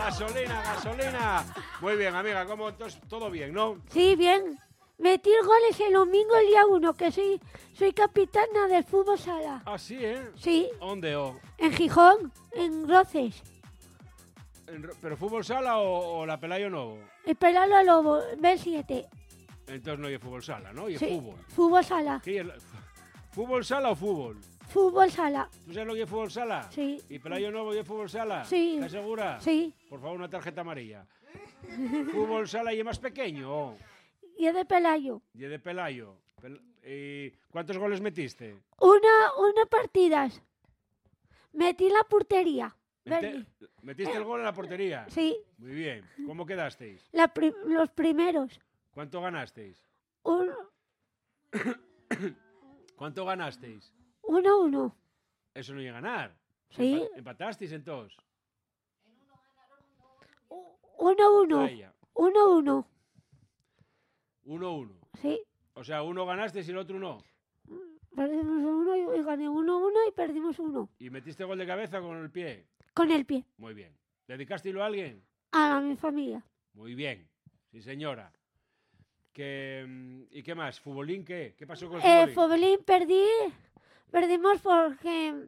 gasolina, gasolina. Muy bien, amiga, ¿cómo? Entonces, todo bien, ¿no? Sí, bien. Metí goles el domingo el día 1, que soy capitana del fútbol sala. Ah, sí, ¿eh? Sí, ¿Dónde? en Gijón, en Roces. ¿Pero fútbol sala o la Pelayo Novo? El Pelalo Lobo, B7. Entonces no hay fútbol sala, ¿no? Y Sí, fútbol. fútbol sala. ¿Qué es ¿Fútbol sala o fútbol? Fútbol sala. ¿Tú sabes lo que es fútbol sala? Sí. ¿Y Pelayo Novo y es fútbol sala? Sí. ¿Estás segura? Sí. Por favor, una tarjeta amarilla. ¿Fútbol sala y es más pequeño? Y es de Pelayo. Y es de Pelayo. ¿Y cuántos goles metiste? Una partidas. Metí la portería. ¿Metiste el gol en la portería? Sí. Muy bien. ¿Cómo quedasteis? Los primeros. ¿Cuánto ganasteis? 1-1. Eso no llega a ganar. Sí. ¿Empatasteis entonces? 1-1. 1-1. 1-1. Sí. O sea, uno ganasteis y el otro no. Perdimos 1 y gané 1-1 y perdimos 1. ¿Y metiste gol de cabeza con el pie? Con el pie. Muy bien. ¿Dedicasteislo a alguien? A mi familia. Muy bien. Sí, señora. ¿Y qué más? ¿Futbolín qué? ¿Qué pasó con el futbolín? Futbolín perdimos porque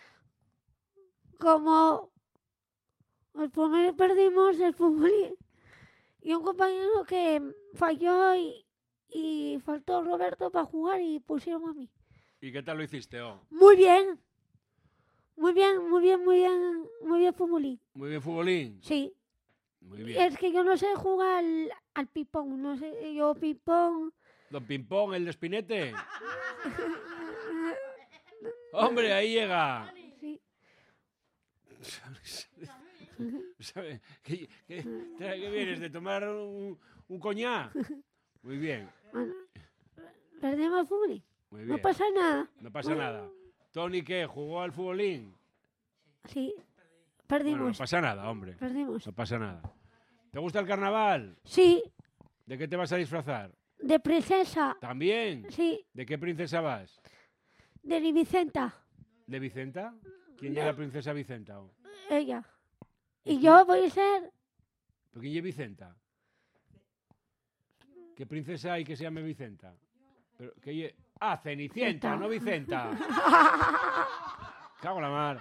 como el primero perdimos el futbolín y un compañero que falló y faltó Roberto para jugar y pusieron a mí. ¿Y qué tal lo hiciste, Muy bien. Muy bien, muy bien, muy bien, muy bien futbolín. Muy bien futbolín. Sí. Muy bien. Es que yo no sé jugar al ping-pong, no sé, yo ping-pong... Don Pimpón, el de Espinete. ¡Hombre, ahí llega! Sí. ¿Qué vienes? ¿De tomar un coñac? Muy bien. Bueno, perdimos el futbolín. Muy bien. No pasa nada. No pasa nada. ¿Tony qué? ¿Jugó al futbolín? Sí, perdimos. Bueno, no pasa nada, hombre. Perdimos. No pasa nada. ¿Te gusta el carnaval? Sí, ¿De qué te vas a disfrazar? de princesa. ¿También? Sí, ¿De qué princesa vas? de Vicenta. ¿De Vicenta? ¿Quién es la princesa Vicenta? Ella. Y yo voy a ser... ¿Pero quién es Vicenta? ¿Qué princesa hay que se llame Vicenta? Pero, ¡Ah, Cenicienta, no Vicenta! Cago en la mar.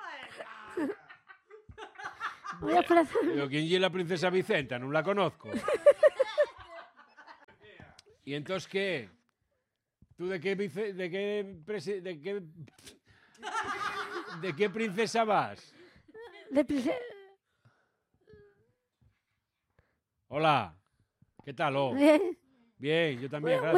Voy a plazar. Pero ¿quién es la princesa Vicenta? No la conozco. ¿Y entonces qué? ¿Tú de qué princesa vas? De princesa... Hola. ¿Qué tal? Bien. Bien, yo también, gracias.